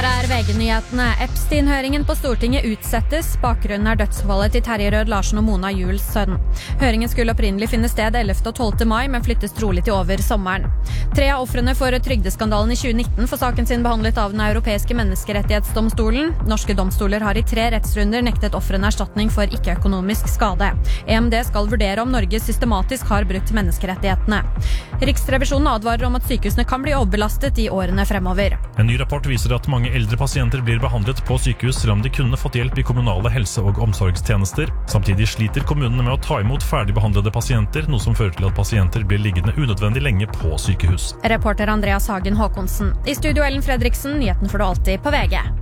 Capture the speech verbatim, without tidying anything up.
Her er V G-nyhetene. Epstein-høringen på Stortinget utsettes. Bakgrunnen er dødsfallet til Terje Rød Larsen og Mona Juels sønn. Høringen skulle opprinnelig finne sted ellevte og tolvte mai, men flyttes trolig til over sommeren. Tre av offrene for trygdeskandalen i tjue nitten får saken sin behandlet av den europeiske menneskerettighetsdomstolen. Norske domstoler har i tre rettsrunder nektet offrene erstatning for ikke-økonomisk skade. E M D skal vurdere om Norge systematisk har brutt menneskerettighetene. Riksrevisjonen advarer om at sykehusene kan bli overbelastet i årene fremover. En ny rapport viser at mange eldre pasienter blir behandlet på sykehus selv om de kunne fått hjelp i kommunale helse- og omsorgstjenester. Samtidig sliter kommunene med å ta imot ferdigbehandlede pasienter, noe som fører til at pasienter blir liggende unødvendig lenge på sykehus. Reporter Andreas Hagen Håkonsen. I studio Ellen Fredriksen, nyheten får du alltid på V G.